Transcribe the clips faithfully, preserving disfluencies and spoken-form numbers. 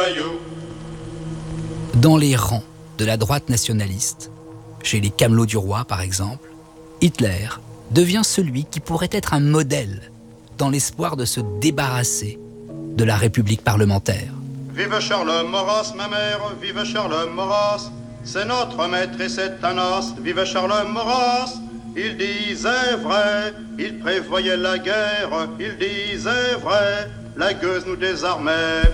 voyous. Dans les rangs de la droite nationaliste, chez les Camelots du roi par exemple, Hitler devient celui qui pourrait être un modèle dans l'espoir de se débarrasser de la République parlementaire. Vive Charles Maurras, ma mère, vive Charles Maurras, c'est notre maître et c'est un os, vive Charles Maurras. Il disait vrai, il prévoyait la guerre, il disait vrai, la gueuse nous désarmait.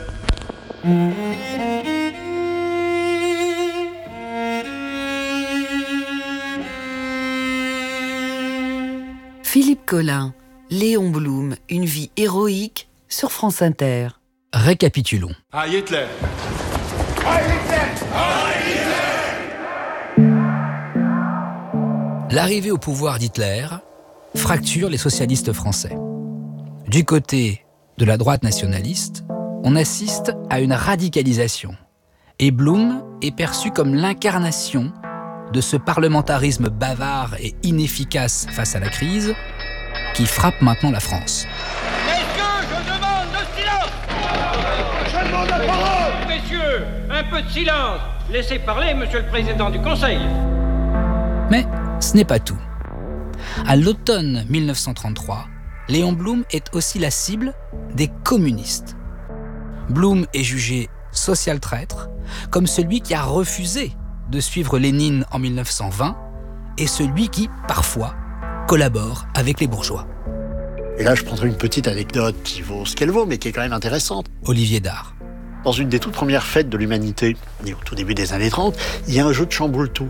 Philippe Collin, Léon Blum, une vie héroïque sur France Inter. Récapitulons. Aïe Hitler! Aïe Hitler! Aïe Hitler! L'arrivée au pouvoir d'Hitler fracture les socialistes français. Du côté de la droite nationaliste, on assiste à une radicalisation. Et Blum est perçu comme l'incarnation de ce parlementarisme bavard et inefficace face à la crise qui frappe maintenant la France. Messieurs, je demande le silence! Je demande la parole! Messieurs, un peu de silence! Laissez parler, monsieur le président du Conseil. Mais ce n'est pas tout. À l'automne mille neuf cent trente-trois, Léon Blum est aussi la cible des communistes. Blum est jugé social traître, comme celui qui a refusé de suivre Lénine en mille neuf cent vingt et celui qui, parfois, collabore avec les bourgeois. Et là, je prendrai une petite anecdote qui vaut ce qu'elle vaut, mais qui est quand même intéressante. Olivier Dard. Dans une des toutes premières fêtes de l'humanité, au tout début des années trente, il y a un jeu de chamboule-tout.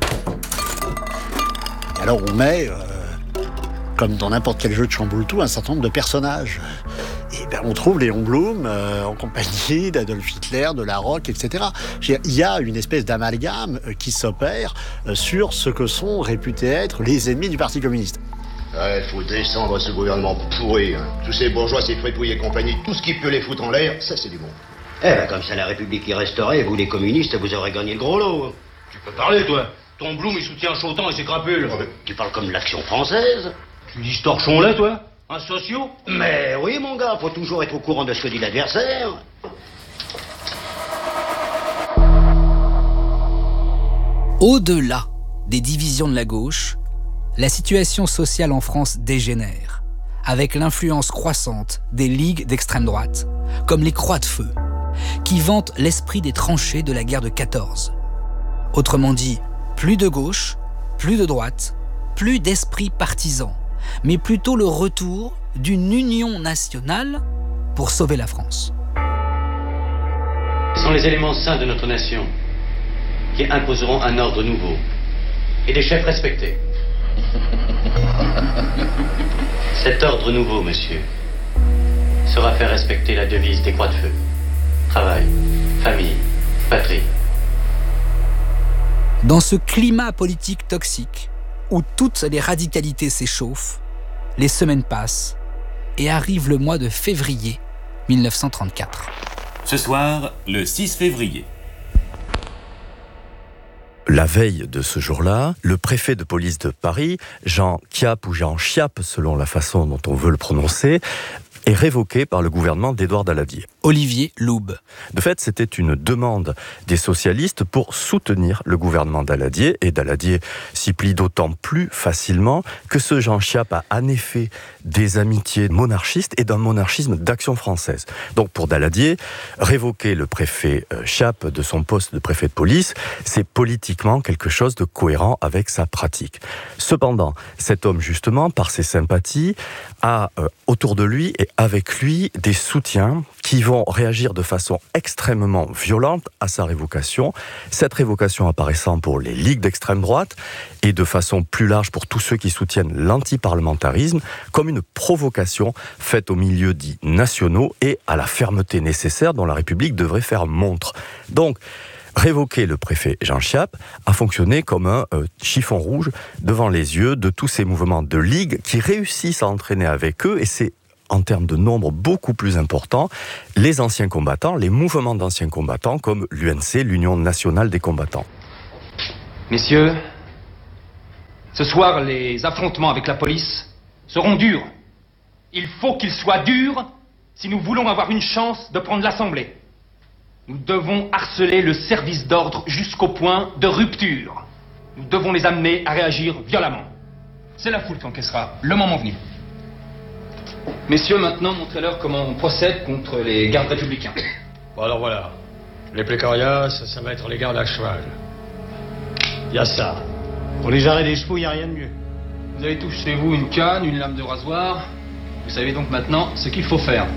Alors on met, euh, comme dans n'importe quel jeu de chamboule-tout, un certain nombre de personnages. Et ben, on trouve Léon Blum euh, en compagnie d'Adolf Hitler, de Larocque, et cetera. Il y a une espèce d'amalgame euh, qui s'opère euh, sur ce que sont réputés être les ennemis du Parti communiste. Ouais, faut descendre ce gouvernement pourri. Hein. Tous ces bourgeois, ces fripouilles et compagnie, tout ce qui peut les foutre en l'air, ça c'est du bon. Eh ben, comme ça la République y resterait, vous les communistes, vous aurez gagné le gros lot. Tu peux parler, toi. Ton Blum, il soutient Chautan et ses crapules. Oh, tu parles comme l'Action française. Tu dis ce torchon-là, toi? Un socio? Mais oui, mon gars, faut toujours être au courant de ce que dit l'adversaire. Au-delà des divisions de la gauche, la situation sociale en France dégénère, avec l'influence croissante des ligues d'extrême droite, comme les Croix de Feu, qui vantent l'esprit des tranchées de la guerre de quatorze. Autrement dit, plus de gauche, plus de droite, plus d'esprit partisan, mais plutôt le retour d'une union nationale pour sauver la France. Ce sont les éléments sains de notre nation qui imposeront un ordre nouveau et des chefs respectés. Cet ordre nouveau, monsieur, sera faire respecter la devise des Croix de Feu. Travail, famille, patrie. Dans ce climat politique toxique, où toutes les radicalités s'échauffent, les semaines passent et arrive le mois de février mille neuf cent trente-quatre. Ce soir, le six février. La veille de ce jour-là, le préfet de police de Paris, Jean Chiappe ou Jean Chiappe, selon la façon dont on veut le prononcer, est révoqué par le gouvernement d'Édouard Daladier. Olivier Loube. De fait, c'était une demande des socialistes pour soutenir le gouvernement Daladier, et Daladier s'y plie d'autant plus facilement que ce Jean Chiappe a en effet des amitiés monarchistes et d'un monarchisme d'action française. Donc pour Daladier, révoquer le préfet Chiappe de son poste de préfet de police, c'est politiquement quelque chose de cohérent avec sa pratique. Cependant, cet homme justement, par ses sympathies, a euh, autour de lui et avec lui des soutiens qui vont réagir de façon extrêmement violente à sa révocation. Cette révocation apparaissant pour les ligues d'extrême droite et de façon plus large pour tous ceux qui soutiennent l'antiparlementarisme comme une provocation faite aux milieux dits nationaux et à la fermeté nécessaire dont la République devrait faire montre. Donc, révoquer le préfet Jean Chiappe a fonctionné comme un euh, chiffon rouge devant les yeux de tous ces mouvements de ligue qui réussissent à entraîner avec eux, et c'est en termes de nombre beaucoup plus important, les anciens combattants, les mouvements d'anciens combattants comme l'U N C, l'Union nationale des combattants. Messieurs, ce soir, les affrontements avec la police seront durs. Il faut qu'ils soient durs si nous voulons avoir une chance de prendre l'Assemblée. Nous devons harceler le service d'ordre jusqu'au point de rupture. Nous devons les amener à réagir violemment. C'est la foule qui encaissera, le moment venu. Messieurs, maintenant, montrez-leur comment on procède contre les gardes républicains. Bon, alors voilà. Les plécorias, ça, ça va être les gardes à cheval. Il y a ça. Pour les jarrets des chevaux, il n'y a rien de mieux. Vous avez tous chez vous une canne, une lame de rasoir. Vous savez donc maintenant ce qu'il faut faire.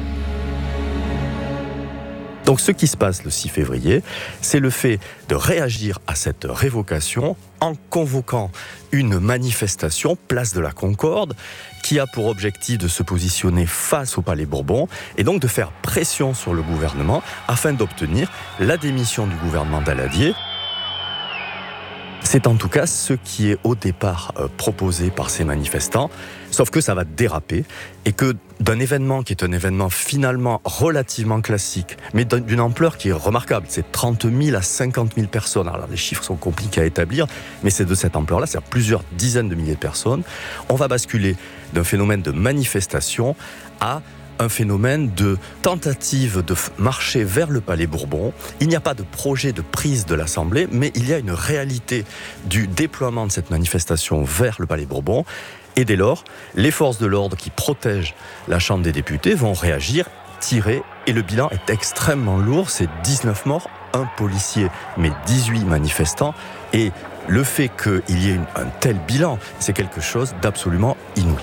Donc ce qui se passe le six février, c'est le fait de réagir à cette révocation en convoquant une manifestation place de la Concorde qui a pour objectif de se positionner face au Palais Bourbon et donc de faire pression sur le gouvernement afin d'obtenir la démission du gouvernement Daladier. C'est en tout cas ce qui est au départ euh, proposé par ces manifestants, sauf que ça va déraper et que d'un événement qui est un événement finalement relativement classique, mais d'une ampleur qui est remarquable, c'est trente mille à cinquante mille personnes. Alors les chiffres sont compliqués à établir, mais c'est de cette ampleur-là, c'est-à-dire plusieurs dizaines de milliers de personnes. On va basculer d'un phénomène de manifestation à un phénomène de tentative de marcher vers le Palais Bourbon. Il n'y a pas de projet de prise de l'Assemblée, mais il y a une réalité du déploiement de cette manifestation vers le Palais Bourbon. Et dès lors, les forces de l'ordre qui protègent la Chambre des députés vont réagir, tirer, et le bilan est extrêmement lourd. C'est dix-neuf morts, un policier, mais dix-huit manifestants. Et le fait qu'il y ait un tel bilan, c'est quelque chose d'absolument inouï.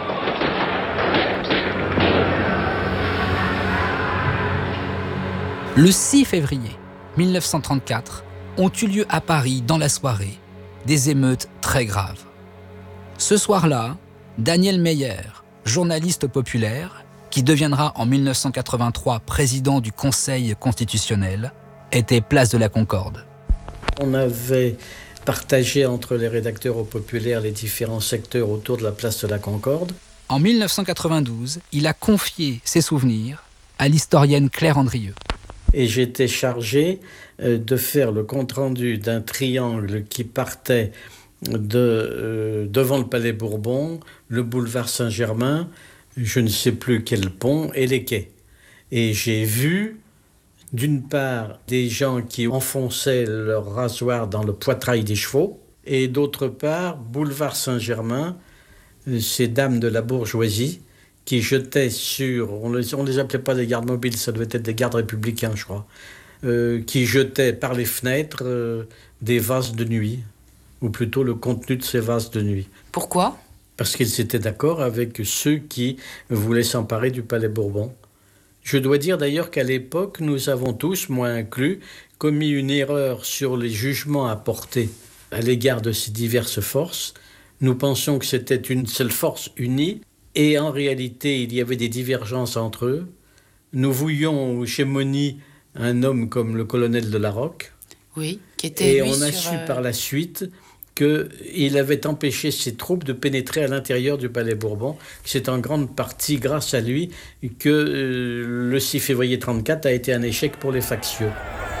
Le six février mille neuf cent trente-quatre ont eu lieu à Paris, dans la soirée, des émeutes très graves. Ce soir-là, Daniel Meyer, journaliste populaire, qui deviendra en mille neuf cent quatre-vingt-trois président du Conseil constitutionnel, était place de la Concorde. On avait partagé entre les rédacteurs au populaire les différents secteurs autour de la place de la Concorde. En mille neuf cent quatre-vingt-douze, il a confié ses souvenirs à l'historienne Claire Andrieux. Et j'étais chargé de faire le compte-rendu d'un triangle qui partait de, euh, devant le Palais Bourbon, le boulevard Saint-Germain, je ne sais plus quel pont, et les quais. Et j'ai vu, d'une part, des gens qui enfonçaient leur rasoir dans le poitrail des chevaux, et d'autre part, boulevard Saint-Germain, ces dames de la bourgeoisie, qui jetaient sur, on les, on les appelait pas des gardes mobiles, ça devait être des gardes républicains, je crois, euh, qui jetaient par les fenêtres euh, des vases de nuit, ou plutôt le contenu de ces vases de nuit. Pourquoi ? Parce qu'ils étaient d'accord avec ceux qui voulaient s'emparer du Palais Bourbon. Je dois dire d'ailleurs qu'à l'époque, nous avons tous, moi inclus, commis une erreur sur les jugements apportés à l'égard de ces diverses forces. Nous pensions que c'était une seule force unie, et en réalité, il y avait des divergences entre eux. Nous voulions chez Moni un homme comme le colonel de Larocque. Oui, qui était Et lui on a sur, su euh... par la suite qu'il avait empêché ses troupes de pénétrer à l'intérieur du Palais Bourbon. C'est en grande partie grâce à lui que euh, le six février trente-quatre a été un échec pour les factieux.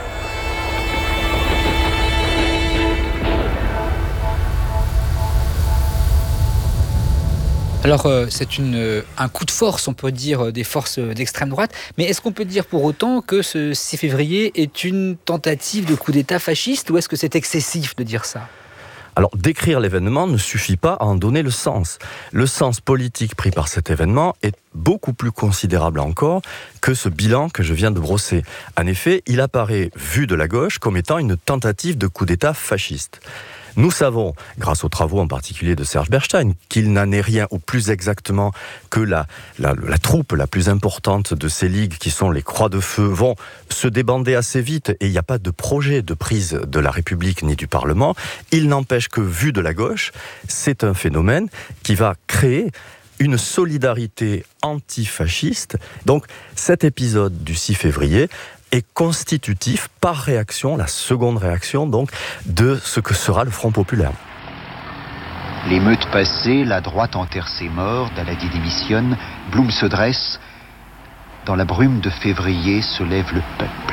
Alors, euh, c'est une, euh, un coup de force, on peut dire, des forces d'extrême droite. Mais est-ce qu'on peut dire pour autant que ce six février est une tentative de coup d'État fasciste, ou est-ce que c'est excessif de dire ça ? Alors, décrire l'événement ne suffit pas à en donner le sens. Le sens politique pris par cet événement est beaucoup plus considérable encore que ce bilan que je viens de brosser. En effet, il apparaît, vu de la gauche, comme étant une tentative de coup d'État fasciste. Nous savons, grâce aux travaux en particulier de Serge Bernstein, qu'il n'en est rien, ou plus exactement que la, la, la troupe la plus importante de ces ligues, qui sont les Croix de Feu, vont se débander assez vite, et il n'y a pas de projet de prise de la République ni du Parlement. Il n'empêche que, vu de la gauche, c'est un phénomène qui va créer une solidarité antifasciste. Donc cet épisode du six février est constitutif par réaction, la seconde réaction donc, de ce que sera le Front populaire. L'émeute passée, la droite enterre ses morts, Daladier démissionne, Blum se dresse. Dans la brume de février se lève le peuple.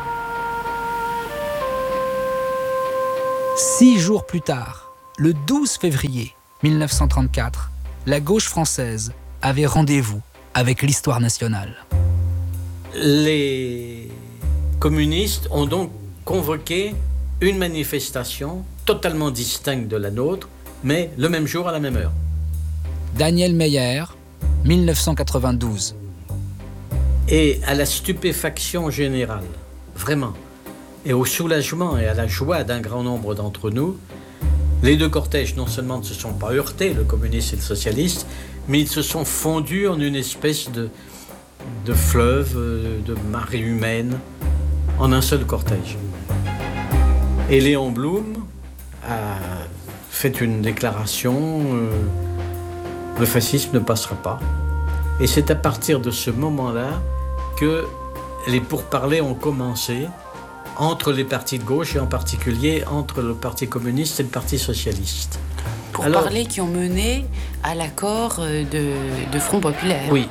Six jours plus tard, le douze février mille neuf cent trente-quatre, la gauche française avait rendez-vous avec l'histoire nationale. Les communistes ont donc convoqué une manifestation totalement distincte de la nôtre, mais le même jour à la même heure. Daniel Meyer, dix-neuf cent quatre-vingt-douze. Et à la stupéfaction générale, vraiment, et au soulagement et à la joie d'un grand nombre d'entre nous, les deux cortèges non seulement ne se sont pas heurtés, le communiste et le socialiste, mais ils se sont fondus en une espèce de, de fleuve, de marée humaine, en un seul cortège. Et Léon Blum a fait une déclaration, euh, le fascisme ne passera pas. Et c'est à partir de ce moment-là que les pourparlers ont commencé entre les partis de gauche et en particulier entre le Parti communiste et le Parti socialiste. Pourparlers qui ont mené à l'accord de, de Front populaire. Oui.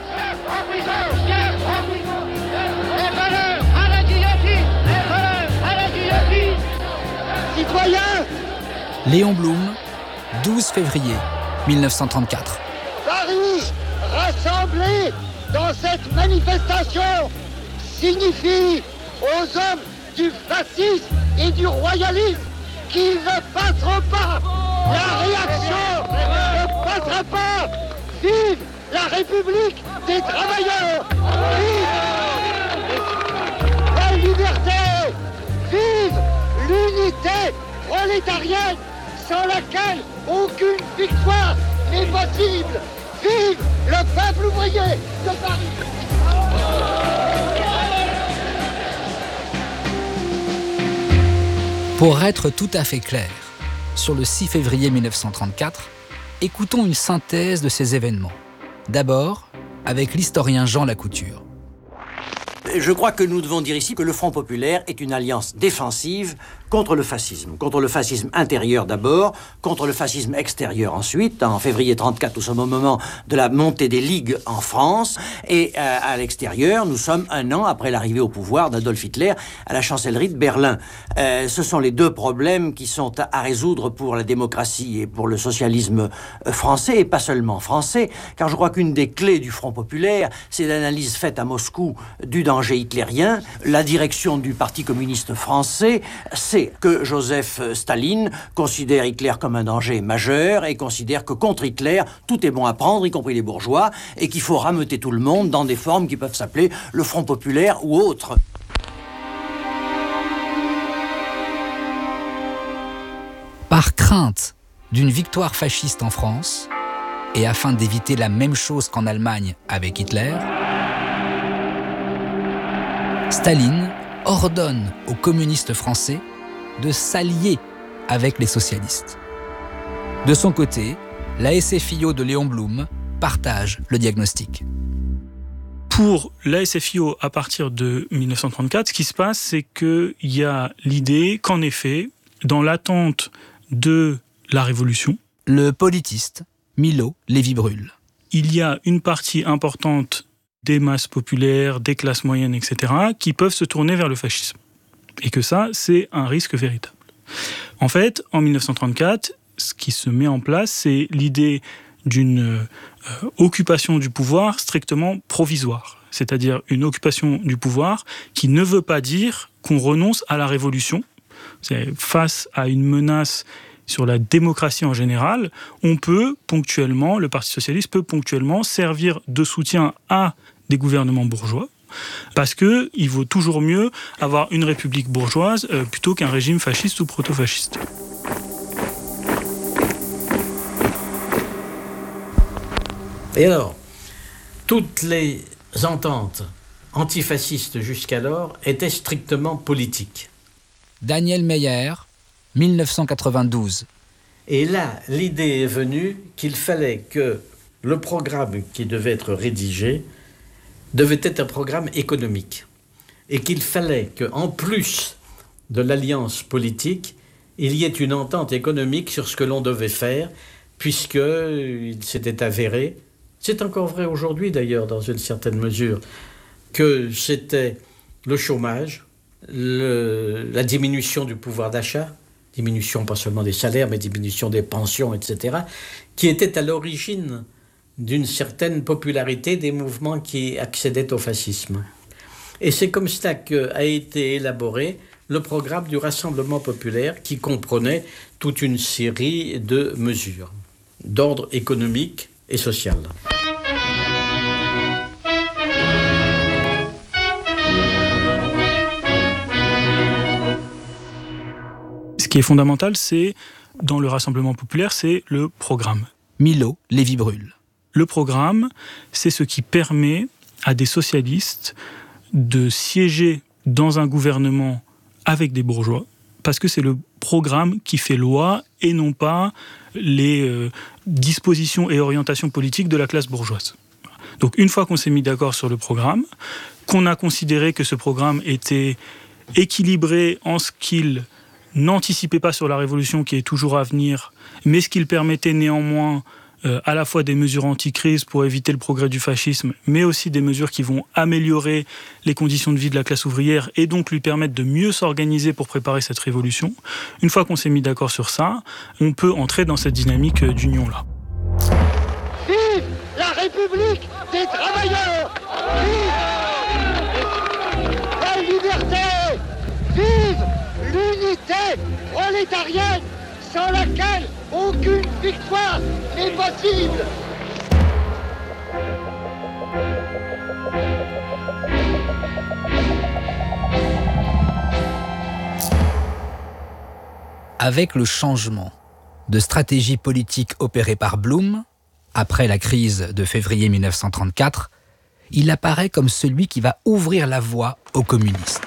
Citoyens, Léon Blum, douze février dix-neuf cent trente-quatre. Paris, rassemblé dans cette manifestation, signifie aux hommes du fascisme et du royalisme qu'ils ne passeront pas. La réaction ne passera pas. Vive la République des travailleurs. Vive la liberté. Vive l'unité prolétarienne sans laquelle aucune victoire n'est possible. Vive le peuple ouvrier de Paris. Pour être tout à fait clair, sur le six février dix-neuf cent trente-quatre, écoutons une synthèse de ces événements. D'abord, avec l'historien Jean Lacouture. Je crois que nous devons dire ici que le Front populaire est une alliance défensive contre le fascisme. Contre le fascisme intérieur d'abord, contre le fascisme extérieur ensuite. En février trente-quatre, nous sommes au moment de la montée des ligues en France. Et euh, à l'extérieur, nous sommes un an après l'arrivée au pouvoir d'Adolf Hitler à la chancellerie de Berlin. Euh, ce sont les deux problèmes qui sont à, à résoudre pour la démocratie et pour le socialisme français, et pas seulement français, car je crois qu'une des clés du Front populaire, c'est l'analyse faite à Moscou du danger hitlérien. La direction du Parti communiste français, c'est que Joseph Staline considère Hitler comme un danger majeur et considère que contre Hitler, tout est bon à prendre, y compris les bourgeois, et qu'il faut rameuter tout le monde dans des formes qui peuvent s'appeler le Front populaire ou autre. Par crainte d'une victoire fasciste en France, et afin d'éviter la même chose qu'en Allemagne avec Hitler, Staline ordonne aux communistes français de s'allier avec les socialistes. De son côté, la S F I O de Léon Blum partage le diagnostic. Pour la S F I O, à partir de dix-neuf cent trente-quatre, ce qui se passe, c'est qu'il y a l'idée qu'en effet, dans l'attente de la Révolution, le politiste Milo Lévy-Bruhl. Il y a une partie importante des masses populaires, des classes moyennes, et cetera, qui peuvent se tourner vers le fascisme. Et que ça, c'est un risque véritable. En fait, en dix-neuf cent trente-quatre, ce qui se met en place, c'est l'idée d'une euh, occupation du pouvoir strictement provisoire. C'est-à-dire une occupation du pouvoir qui ne veut pas dire qu'on renonce à la révolution. C'est face à une menace sur la démocratie en général, on peut ponctuellement, le Parti socialiste peut ponctuellement servir de soutien à des gouvernements bourgeois, parce qu'il vaut toujours mieux avoir une république bourgeoise euh, plutôt qu'un régime fasciste ou proto-fasciste. Et alors, toutes les ententes antifascistes jusqu'alors étaient strictement politiques. Daniel Meyer, dix-neuf cent quatre-vingt-douze. Et là, l'idée est venue qu'il fallait que le programme qui devait être rédigé devait être un programme économique. Et qu'il fallait qu'en plus de l'alliance politique, il y ait une entente économique sur ce que l'on devait faire, puisqu'il s'était avéré, c'est encore vrai aujourd'hui d'ailleurs dans une certaine mesure, que c'était le chômage, le, la diminution du pouvoir d'achat, diminution pas seulement des salaires, mais diminution des pensions, et cetera, qui était à l'origine d'une certaine popularité des mouvements qui accédaient au fascisme. Et c'est comme ça qu'a été élaboré le programme du Rassemblement populaire qui comprenait toute une série de mesures d'ordre économique et social. Ce qui est fondamental, c'est, dans le Rassemblement populaire, c'est le programme. Milo Lévy-Bruhl. Le programme, c'est ce qui permet à des socialistes de siéger dans un gouvernement avec des bourgeois, parce que c'est le programme qui fait loi et non pas les euh, dispositions et orientations politiques de la classe bourgeoise. Donc une fois qu'on s'est mis d'accord sur le programme, qu'on a considéré que ce programme était équilibré en ce qu'il n'anticipait pas sur la révolution qui est toujours à venir, mais ce qu'il permettait néanmoins euh, à la fois des mesures anti-crise pour éviter le progrès du fascisme, mais aussi des mesures qui vont améliorer les conditions de vie de la classe ouvrière et donc lui permettre de mieux s'organiser pour préparer cette révolution. Une fois qu'on s'est mis d'accord sur ça, on peut entrer dans cette dynamique d'union-là. Vive la République des travailleurs! Vive la liberté! Vive l'unité prolétarienne sans laquelle aucune victoire n'est possible! Avec le changement de stratégie politique opéré par Blum, après la crise de février mille neuf cent trente-quatre, il apparaît comme celui qui va ouvrir la voie aux communistes.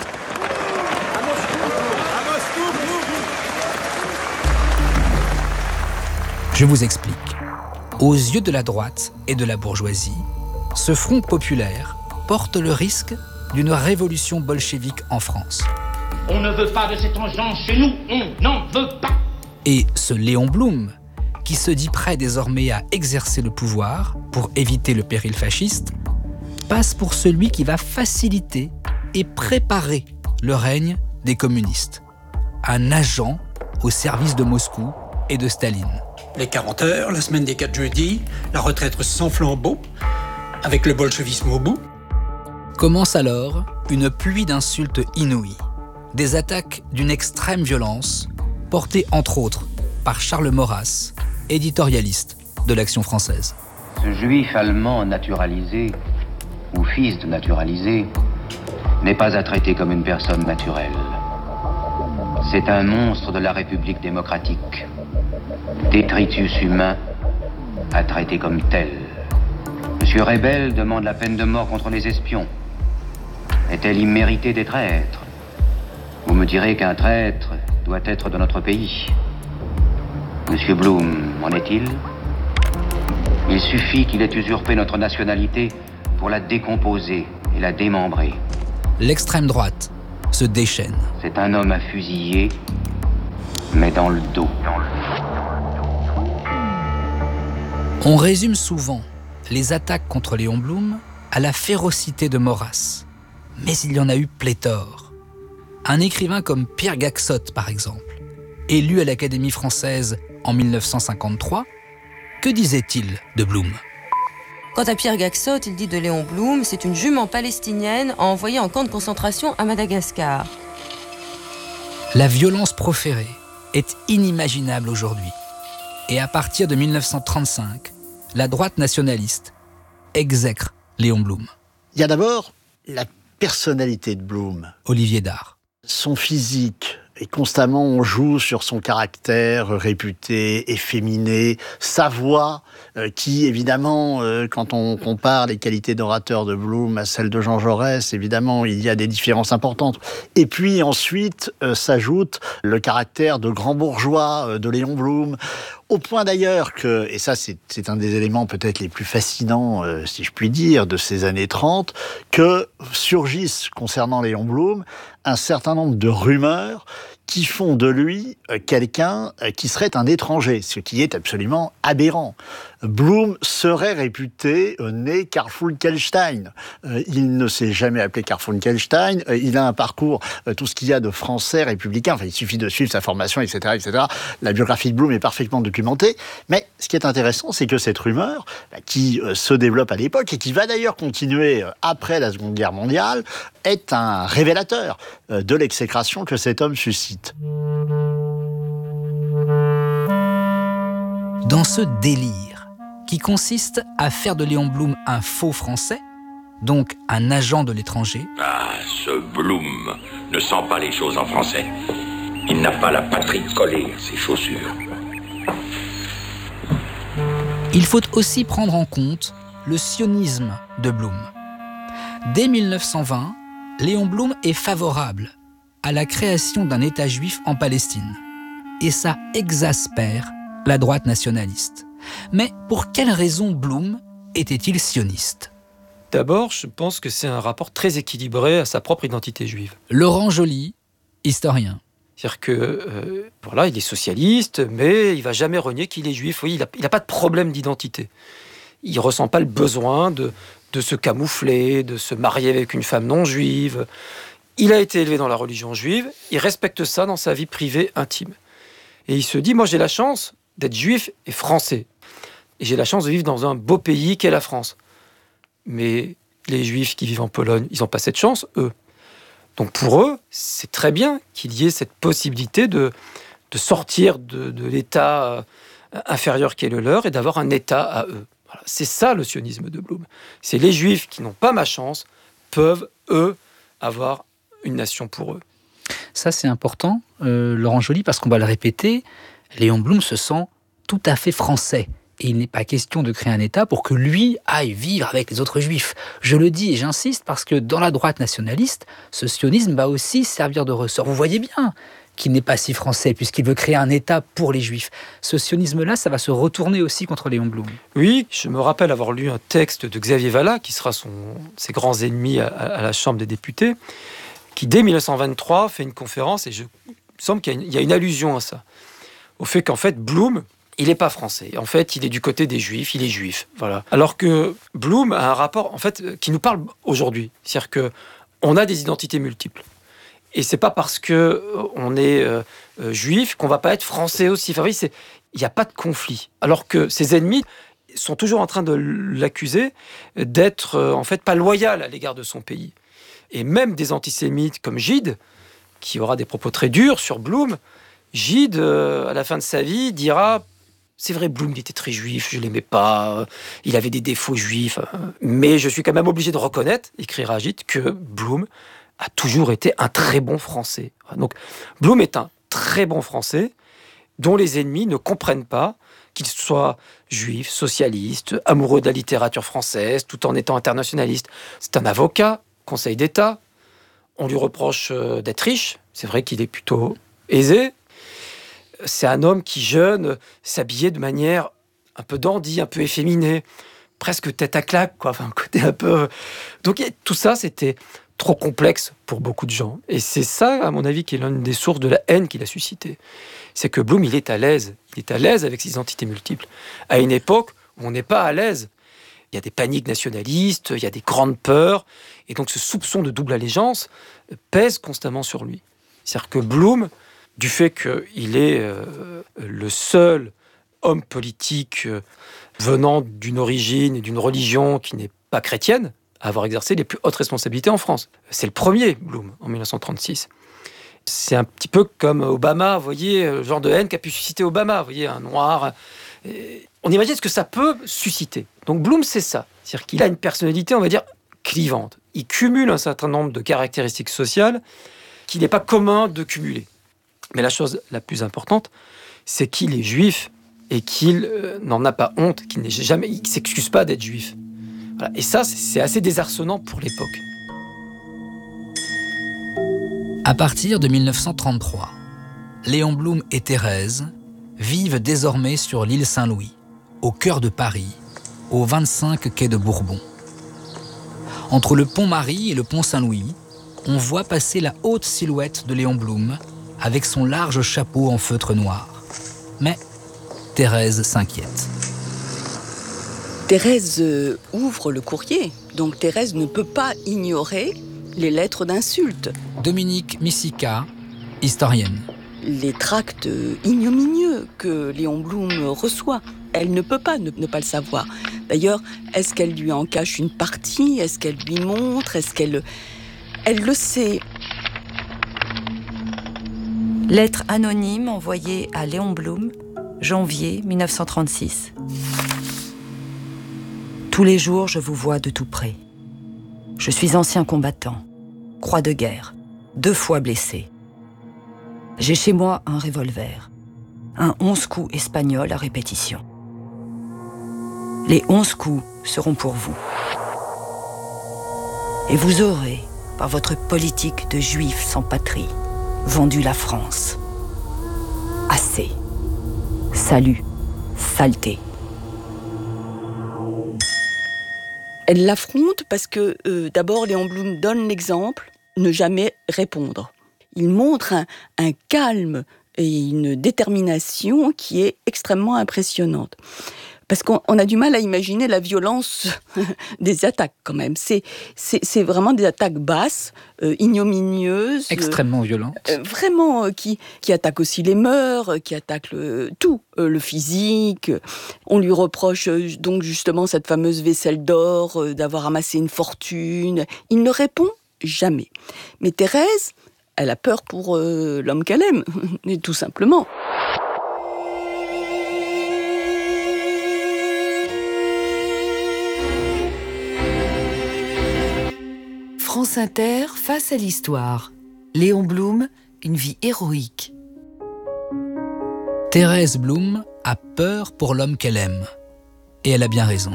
Je vous explique. Aux yeux de la droite et de la bourgeoisie, ce front populaire porte le risque d'une révolution bolchevique en France. On ne veut pas de cette engeance chez nous, on n'en veut pas. Et ce Léon Blum, qui se dit prêt désormais à exercer le pouvoir pour éviter le péril fasciste, passe pour celui qui va faciliter et préparer le règne des communistes. Un agent au service de Moscou et de Staline. Les quarante heures, la semaine des quatre jeudis, la retraite sans flambeau, avec le bolchevisme au bout. Commence alors une pluie d'insultes inouïes. Des attaques d'une extrême violence, portées entre autres par Charles Maurras, éditorialiste de l'Action française. Ce juif allemand naturalisé, ou fils de naturalisé, n'est pas à traiter comme une personne naturelle. C'est un monstre de la République démocratique. Détritus humain à traiter comme tel. Monsieur Rebel demande la peine de mort contre les espions. Est-elle imméritée des traîtres? Vous me direz qu'un traître doit être de notre pays. Monsieur Blum, en est-il? Il suffit qu'il ait usurpé notre nationalité pour la décomposer et la démembrer. L'extrême droite se déchaîne. C'est un homme à fusiller, mais dans le dos. Dans le dos. On résume souvent les attaques contre Léon Blum à la férocité de Maurras. Mais il y en a eu pléthore. Un écrivain comme Pierre Gaxotte, par exemple, élu à l'Académie française en mille neuf cent cinquante-trois, que disait-il de Blum? Quant à Pierre Gaxotte, il dit de Léon Blum, c'est une jument palestinienne envoyée en camp de concentration à Madagascar. La violence proférée est inimaginable aujourd'hui. Et à partir de mille neuf cent trente-cinq, la droite nationaliste exècre Léon Blum. Il y a d'abord la personnalité de Blum. Olivier Dard. Son physique, et constamment on joue sur son caractère réputé, efféminé, sa voix, euh, qui évidemment, euh, quand on compare les qualités d'orateur de Blum à celles de Jean Jaurès, évidemment il y a des différences importantes. Et puis ensuite euh, s'ajoute le caractère de grand bourgeois euh, de Léon Blum, au point d'ailleurs que, et ça c'est, c'est un des éléments peut-être les plus fascinants, euh, si je puis dire, de ces années trente, que surgissent concernant Léon Blum un certain nombre de rumeurs qui font de lui quelqu'un qui serait un étranger, ce qui est absolument aberrant. Blum serait réputé né Karl Funkelstein. Il ne s'est jamais appelé Karl Funkelstein. Il a un parcours, tout ce qu'il y a de français républicain. Enfin, il suffit de suivre sa formation, et cetera, et cetera. La biographie de Blum est parfaitement documentée. Mais ce qui est intéressant, c'est que cette rumeur, qui se développe à l'époque et qui va d'ailleurs continuer après la Seconde Guerre mondiale, est un révélateur de l'exécration que cet homme suscite. Dans ce délire, qui consiste à faire de Léon Blum un faux Français, donc un agent de l'étranger. Ah, ce Blum ne sent pas les choses en français. Il n'a pas la patrie collée à ses chaussures. Il faut aussi prendre en compte le sionisme de Blum. Dès mille neuf cent vingt, Léon Blum est favorable à la création d'un État juif en Palestine. Et ça exaspère la droite nationaliste. Mais pour quelle raison Blum était-il sioniste ? D'abord, je pense que c'est un rapport très équilibré à sa propre identité juive. Laurent Joly, historien. C'est-à-dire que, euh, voilà, il est socialiste, mais il ne va jamais renier qu'il est juif. Oui, il n'a il a pas de problème d'identité. Il ne ressent pas le besoin de, de se camoufler, de se marier avec une femme non juive. Il a été élevé dans la religion juive, il respecte ça dans sa vie privée intime. Et il se dit, moi j'ai la chance d'être juif et français. Et j'ai la chance de vivre dans un beau pays qu'est la France. Mais les juifs qui vivent en Pologne, ils n'ont pas cette chance, eux. Donc pour eux, c'est très bien qu'il y ait cette possibilité de, de sortir de, de l'état inférieur qui est le leur et d'avoir un état à eux. Voilà. C'est ça le sionisme de Blum. C'est les juifs qui n'ont pas ma chance peuvent, eux, avoir une nation pour eux. Ça, c'est important, euh, Laurent Joly, parce qu'on va le répéter, Léon Blum se sent tout à fait français. Et il n'est pas question de créer un État pour que lui aille vivre avec les autres juifs. Je le dis et j'insiste parce que dans la droite nationaliste, ce sionisme va aussi servir de ressort. Vous voyez bien qu'il n'est pas si français puisqu'il veut créer un État pour les juifs. Ce sionisme-là, ça va se retourner aussi contre Léon Blum. Oui, je me rappelle avoir lu un texte de Xavier Vallat, qui sera son, ses grands ennemis à, à la Chambre des députés, qui dès mille neuf cent vingt-trois fait une conférence, et je, il me semble qu'il y a une, il y a une allusion à ça, au fait qu'en fait Blum, il n'est pas français. En fait, il est du côté des juifs, il est juif. Voilà. Alors que Blum a un rapport, en fait, qui nous parle aujourd'hui. C'est-à-dire qu'on a des identités multiples. Et c'est pas parce qu'on est euh, juif qu'on va pas être français aussi. Enfin, oui, c'est, il n'y a pas de conflit. Alors que ses ennemis sont toujours en train de l'accuser d'être, euh, en fait, pas loyal à l'égard de son pays. Et même des antisémites comme Gide, qui aura des propos très durs sur Blum, Gide, euh, à la fin de sa vie, dira... C'est vrai, Blum, il était très juif, je ne l'aimais pas, il avait des défauts juifs, mais je suis quand même obligé de reconnaître, écrira Gide, que Blum a toujours été un très bon Français. Donc, Blum est un très bon Français dont les ennemis ne comprennent pas qu'il soit juif, socialiste, amoureux de la littérature française, tout en étant internationaliste. C'est un avocat, Conseil d'État, on lui reproche d'être riche, c'est vrai qu'il est plutôt aisé. C'est un homme qui, jeune, s'habillait de manière un peu dandy, un peu efféminée, presque tête à claque, quoi. Enfin, un côté un peu... Donc tout ça, c'était trop complexe pour beaucoup de gens. Et c'est ça, à mon avis, qui est l'une des sources de la haine qu'il a suscité. C'est que Blum, il est à l'aise. Il est à l'aise avec ses identités multiples. À une époque où on n'est pas à l'aise. Il y a des paniques nationalistes, il y a des grandes peurs. Et donc ce soupçon de double allégeance pèse constamment sur lui. C'est-à-dire que Blum... du fait qu'il est euh, le seul homme politique euh, venant d'une origine et d'une religion qui n'est pas chrétienne à avoir exercé les plus hautes responsabilités en France. C'est le premier, Blum, en mille neuf cent trente-six. C'est un petit peu comme Obama, vous voyez, le genre de haine qu'a pu susciter Obama, vous voyez, un noir. Et on imagine ce que ça peut susciter. Donc Blum, c'est ça. C'est-à-dire qu'il a une personnalité, on va dire, clivante. Il cumule un certain nombre de caractéristiques sociales qu'il n'est pas commun de cumuler. Mais la chose la plus importante, c'est qu'il est juif et qu'il euh, n'en a pas honte, qu'il n'est jamais, il s'excuse pas d'être juif. Voilà. Et ça, c'est, c'est assez désarçonnant pour l'époque. À partir de mille neuf cent trente-trois, Léon Blum et Thérèse vivent désormais sur l'île Saint-Louis, au cœur de Paris, au vingt-cinq quai de Bourbon. Entre le pont Marie et le pont Saint-Louis, on voit passer la haute silhouette de Léon Blum, avec son large chapeau en feutre noir. Mais Thérèse s'inquiète. Thérèse euh, ouvre le courrier, donc Thérèse ne peut pas ignorer les lettres d'insultes. Dominique Missika, historienne. Les tracts ignominieux que Léon Blum reçoit, elle ne peut pas ne, ne pas le savoir. D'ailleurs, est-ce qu'elle lui en cache une partie? Est-ce qu'elle lui montre? Est-ce qu'elle... Elle le sait. Lettre anonyme envoyée à Léon Blum, janvier mille neuf cent trente-six. Tous les jours, je vous vois de tout près. Je suis ancien combattant, croix de guerre, deux fois blessé. J'ai chez moi un revolver, un onze coups espagnol à répétition. Les onze coups seront pour vous. Et vous aurez, par votre politique de juifs sans patrie, vendu la France. Assez. Salut, saleté. Elle l'affronte parce que, euh, d'abord, Léon Blum donne l'exemple, ne jamais répondre. Il montre un, un calme et une détermination qui est extrêmement impressionnante. Parce qu'on on a du mal à imaginer la violence des attaques, quand même. C'est, c'est, c'est vraiment des attaques basses, euh, ignominieuses. Extrêmement violentes. Euh, vraiment, euh, qui, qui attaquent aussi les mœurs, qui attaquent le, tout, euh, le physique. On lui reproche euh, donc justement cette fameuse vaisselle d'or, euh, d'avoir amassé une fortune. Il ne répond jamais. Mais Thérèse, elle a peur pour euh, l'homme qu'elle aime, tout simplement. France Inter, face à l'histoire. Léon Blum, une vie héroïque. Thérèse Blum a peur pour l'homme qu'elle aime. Et elle a bien raison.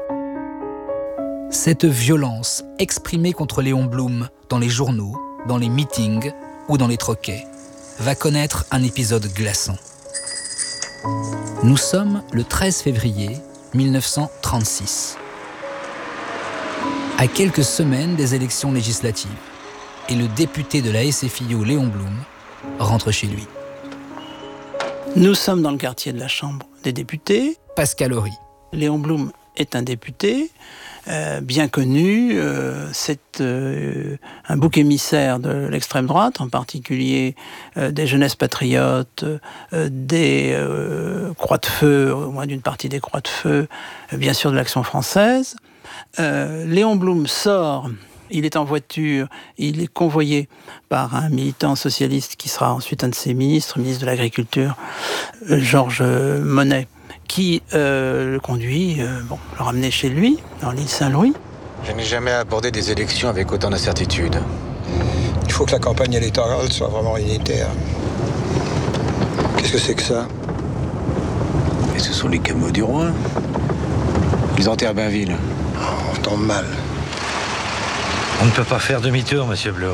Cette violence exprimée contre Léon Blum dans les journaux, dans les meetings ou dans les troquets va connaître un épisode glaçant. Nous sommes le treize février mille neuf cent trente-six. À quelques semaines des élections législatives, et le député de la S F I O, Léon Blum, rentre chez lui. Nous sommes dans le quartier de la Chambre des députés. Pascal Horry. Léon Blum est un député euh, bien connu. Euh, c'est euh, un bouc émissaire de l'extrême droite, en particulier euh, des jeunesses patriotes, euh, des euh, croix de feu, au moins d'une partie des croix de feu, euh, bien sûr de l'Action française. Euh, Léon Blum sort, il est en voiture, il est convoyé par un militant socialiste qui sera ensuite un de ses ministres, ministre de l'Agriculture, euh, Georges Monnet, qui euh, le conduit, euh, bon, le ramener chez lui, dans l'île Saint-Louis. Je n'ai jamais abordé des élections avec autant d'incertitude. Il faut que la campagne électorale soit vraiment unitaire. Qu'est-ce que c'est que ça? Et ce sont les cameaux du roi. Ils enterrent Bainville. Oh, on tombe mal. On ne peut pas faire demi-tour, monsieur Blum.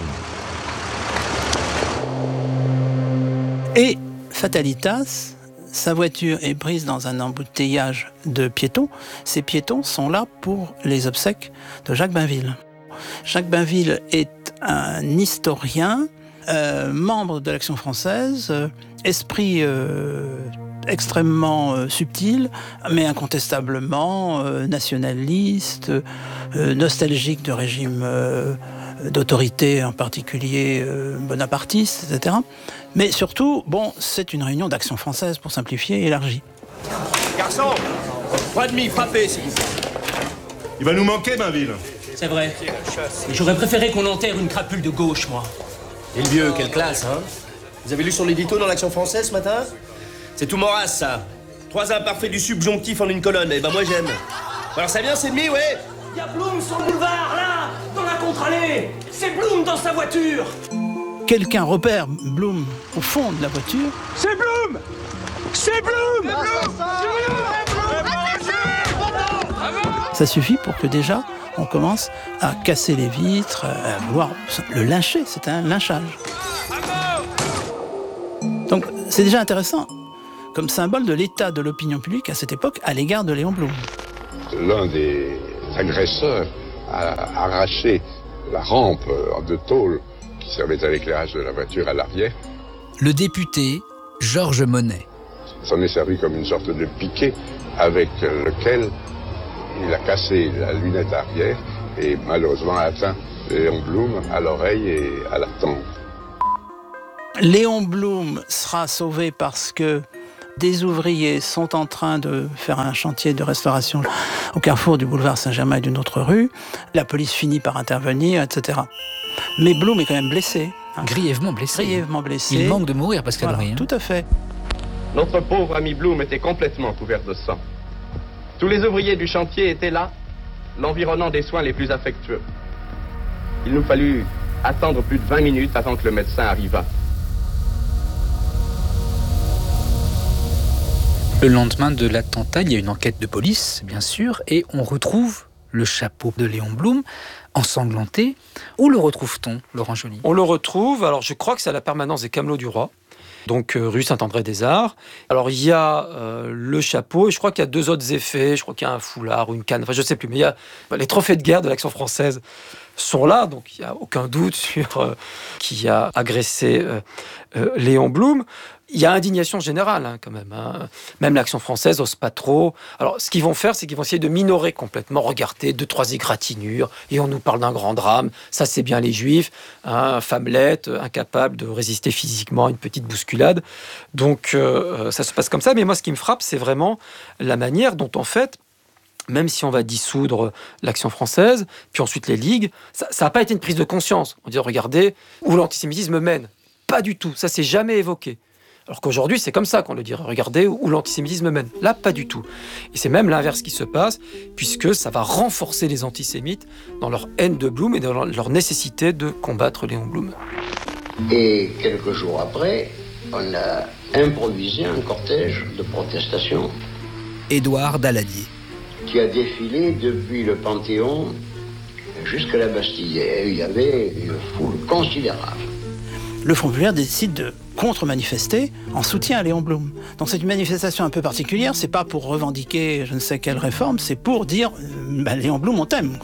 Et, fatalitas, sa voiture est prise dans un embouteillage de piétons. Ces piétons sont là pour les obsèques de Jacques Bainville. Jacques Bainville est un historien, euh, membre de l'Action française, euh, esprit euh, extrêmement euh, subtil, mais incontestablement euh, nationaliste, euh, nostalgique de régime euh, d'autorité, en particulier euh, bonapartiste, et cetera. Mais surtout, bon, c'est une réunion d'Action française, pour simplifier, élargie. Garçon, trois demi, frappez, s'il vous plaît. Il va nous manquer, Bainville. C'est vrai. Mais j'aurais préféré qu'on enterre une crapule de gauche, moi. Et le vieux, quelle classe, hein? Vous avez lu son édito dans l'Action française ce matin? C'est tout moras, ça. Trois imparfaits du subjonctif en une colonne. Eh ben, moi, j'aime. Alors, ça vient, c'est demi, ouais? Il y a Blum sur le boulevard, là, dans la contre-allée. C'est Blum dans sa voiture. Quelqu'un repère Blum au fond de la voiture. C'est Blum. C'est Blum. Ça suffit pour que déjà, on commence à casser les vitres, à vouloir le lyncher. C'est un lynchage. Donc, c'est déjà intéressant comme symbole de l'état de l'opinion publique à cette époque à l'égard de Léon Blum. L'un des agresseurs a arraché la rampe de tôle qui servait à l'éclairage de la voiture à l'arrière Le député Georges Monet. Ça m'est servi comme une sorte de piquet avec lequel il a cassé la lunette arrière et malheureusement atteint Léon Blum à l'oreille et à la tempe. Léon Blum sera sauvé parce que des ouvriers sont en train de faire un chantier de restauration au carrefour du boulevard Saint-Germain et d'une autre rue. La police finit par intervenir, et cetera. Mais Blum est quand même blessé. Hein. Grièvement blessé. Grièvement blessé. Il manque de mourir, Pascal voilà, Horry. Hein. Tout à fait. Notre pauvre ami Blum était complètement couvert de sang. Tous les ouvriers du chantier étaient là, l'environnant des soins les plus affectueux. Il nous fallut attendre plus de vingt minutes avant que le médecin arrivât. Le lendemain de l'attentat, il y a une enquête de police, bien sûr, et on retrouve le chapeau de Léon Blum ensanglanté. Où le retrouve-t-on, Laurent Joly ? On le retrouve, alors je crois que c'est à la permanence des Camelots du Roi, donc euh, rue Saint-André-des-Arts. Alors il y a euh, le chapeau, et je crois qu'il y a deux autres effets, je crois qu'il y a un foulard ou une canne, enfin je ne sais plus, mais il y a les trophées de guerre de l'Action française sont là, donc il n'y a aucun doute sur euh, qui a agressé euh, euh, Léon Blum. Il y a indignation générale, hein, quand même. Hein. Même l'Action française n'ose pas trop. Alors, ce qu'ils vont faire, c'est qu'ils vont essayer de minorer complètement. Regardez, deux, trois égratignures, et on nous parle d'un grand drame. Ça, c'est bien les Juifs. Hein, femmelette, incapable de résister physiquement à une petite bousculade. Donc, euh, ça se passe comme ça. Mais moi, ce qui me frappe, c'est vraiment la manière dont, en fait, même si on va dissoudre l'Action française, puis ensuite les ligues, ça n'a pas été une prise de conscience. On dit, regardez, où l'antisémitisme mène. Pas du tout. Ça, c'est jamais évoqué. Alors qu'aujourd'hui, c'est comme ça qu'on le dit. Regardez où l'antisémitisme mène. Là, pas du tout. Et c'est même l'inverse qui se passe, puisque ça va renforcer les antisémites dans leur haine de Blum et dans leur nécessité de combattre Léon Blum. Et quelques jours après, on a improvisé un cortège de protestation. Édouard Daladier. Qui a défilé depuis le Panthéon jusqu'à la Bastille. Et il y avait une foule considérable. Le Front populaire décide de contre-manifester en soutien à Léon Blum. Donc c'est une manifestation un peu particulière, c'est pas pour revendiquer je ne sais quelle réforme, c'est pour dire euh, bah, Léon Blum on t'aime.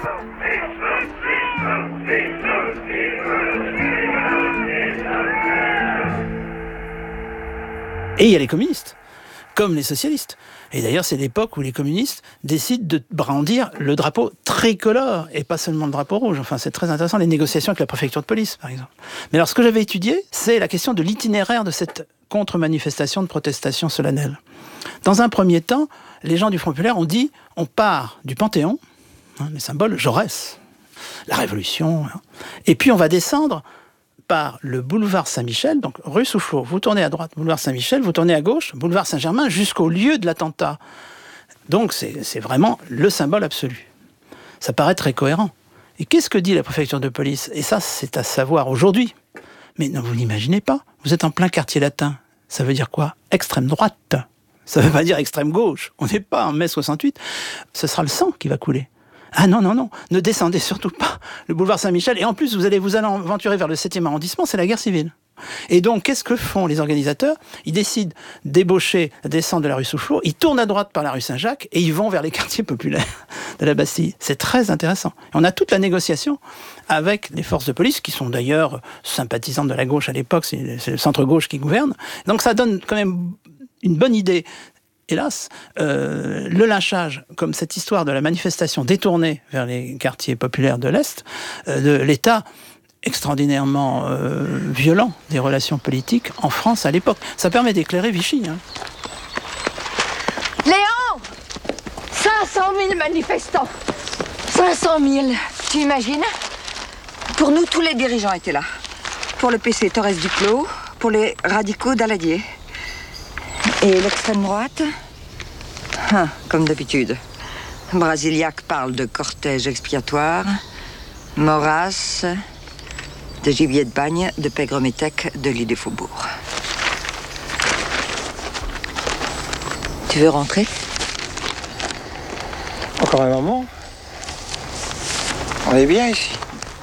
Et il y a les communistes, comme les socialistes. Et d'ailleurs, c'est l'époque où les communistes décident de brandir le drapeau tricolore et pas seulement le drapeau rouge. Enfin, c'est très intéressant, les négociations avec la préfecture de police, par exemple. Mais alors, ce que j'avais étudié, c'est la question de l'itinéraire de cette contre-manifestation de protestation solennelle. Dans un premier temps, les gens du Front populaire ont dit on part du Panthéon, hein, les symboles Jaurès, la Révolution, hein, et puis on va descendre par le boulevard Saint-Michel, donc rue Soufflot, vous tournez à droite, boulevard Saint-Michel, vous tournez à gauche, boulevard Saint-Germain, jusqu'au lieu de l'attentat. Donc c'est, c'est vraiment le symbole absolu. Ça paraît très cohérent. Et qu'est-ce que dit la préfecture de police ? Et ça, c'est à savoir aujourd'hui. Mais non, vous n'imaginez pas. Vous êtes en plein quartier latin. Ça veut dire quoi ? Extrême droite. Ça ne veut pas dire extrême gauche. On n'est pas en mai soixante-huit. Ce sera le sang qui va couler. Ah non, non, non, ne descendez surtout pas le boulevard Saint-Michel. Et en plus, vous allez vous aventurer vers le septième arrondissement, c'est la guerre civile. Et donc, qu'est-ce que font les organisateurs ? Ils décident d'ébaucher la descente de la rue Soufflot, ils tournent à droite par la rue Saint-Jacques et ils vont vers les quartiers populaires de la Bastille. C'est très intéressant. Et on a toute la négociation avec les forces de police, qui sont d'ailleurs sympathisantes de la gauche à l'époque, c'est, c'est le centre-gauche qui gouverne. Donc ça donne quand même une bonne idée. Hélas, euh, le lynchage, comme cette histoire de la manifestation détournée vers les quartiers populaires de l'Est, euh, de l'État extraordinairement euh, violent des relations politiques en France à l'époque. Ça permet d'éclairer Vichy. Hein. Léon ! cinq cent mille manifestants. cinq cent mille. Tu imagines ? Pour nous, tous les dirigeants étaient là. Pour le P C, Torres Duclos. Pour les radicaux, Daladier. Et l'extrême droite ? Ah, comme d'habitude. Brasiliac parle de cortège expiatoire. Maurras, de gibier de bagne, de pègre-métèque, de lit des faubourgs. Tu veux rentrer ? Encore un moment. On est bien ici.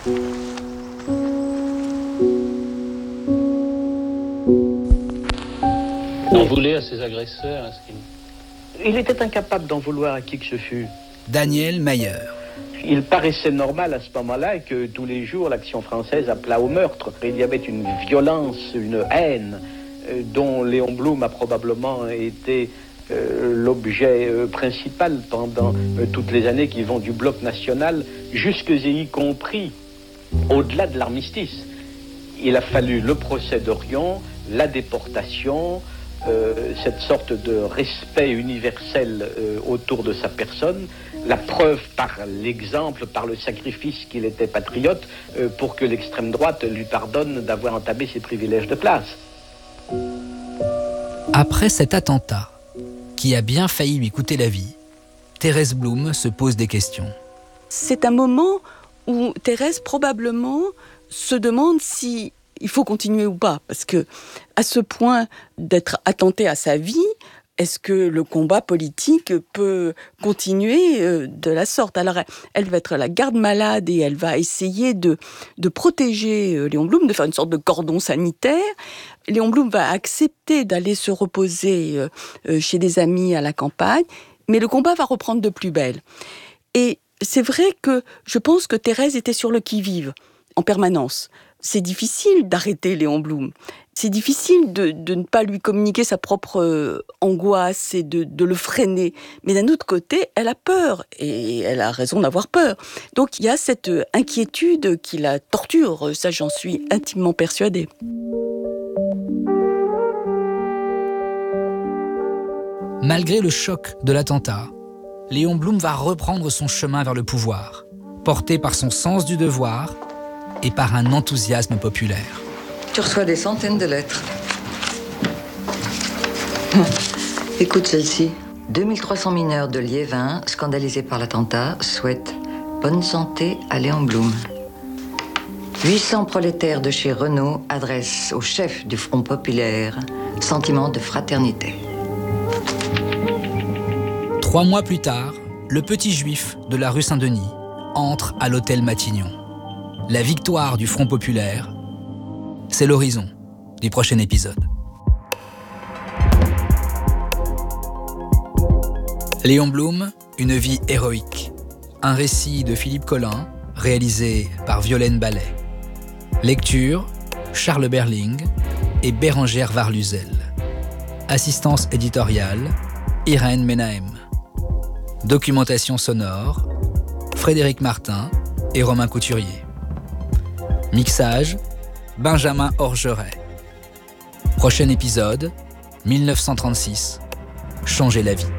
On voulait à ses agresseurs. Est-ce qu'il... Il était incapable d'en vouloir à qui que ce fût. Daniel Mayer. Il paraissait normal à ce moment-là que tous les jours l'action française appelât au meurtre. Il y avait une violence, une haine euh, dont Léon Blum a probablement été euh, l'objet euh, principal pendant euh, toutes les années qui vont du bloc national jusque et y compris au-delà de l'armistice. Il a fallu le procès d'Orion, la déportation, euh, cette sorte de respect universel euh, autour de sa personne, la preuve par l'exemple, par le sacrifice qu'il était patriote, euh, pour que l'extrême droite lui pardonne d'avoir entamé ses privilèges de place. Après cet attentat, qui a bien failli lui coûter la vie, Thérèse Blum se pose des questions. C'est un moment où Thérèse probablement se demande si il faut continuer ou pas, parce que à ce point d'être attentée à sa vie, est-ce que le combat politique peut continuer de la sorte? Alors, elle va être la garde-malade et elle va essayer de, de protéger Léon Blum, de faire une sorte de cordon sanitaire. Léon Blum va accepter d'aller se reposer chez des amis à la campagne, mais le combat va reprendre de plus belle. Et c'est vrai que je pense que Thérèse était sur le qui-vive en permanence. C'est difficile d'arrêter Léon Blum. C'est difficile de, de ne pas lui communiquer sa propre euh, angoisse et de, de le freiner. Mais d'un autre côté, elle a peur et elle a raison d'avoir peur. Donc il y a cette inquiétude qui la torture, ça j'en suis intimement persuadée. Malgré le choc de l'attentat, Léon Blum va reprendre son chemin vers le pouvoir, porté par son sens du devoir et par un enthousiasme populaire. Tu reçois des centaines de lettres. Écoute celle-ci. deux mille trois cents mineurs de Liévin, scandalisés par l'attentat, souhaitent bonne santé à Léon Blum. huit cents prolétaires de chez Renault adressent au chef du Front populaire sentiment de fraternité. Trois mois plus tard, le petit juif de la rue Saint-Denis entre à l'hôtel Matignon. La victoire du Front populaire, c'est l'horizon du prochain épisode. Léon Blum, une vie héroïque. Un récit de Philippe Collin, réalisé par Violaine Ballet. Lecture, Charles Berling et Bérengère Varluzel. Assistance éditoriale, Irène Menahem. Documentation sonore, Frédéric Martin et Romain Couturier. Mixage, Benjamin Orgeret. Prochain épisode, mille neuf cent trente-six. Changer la vie.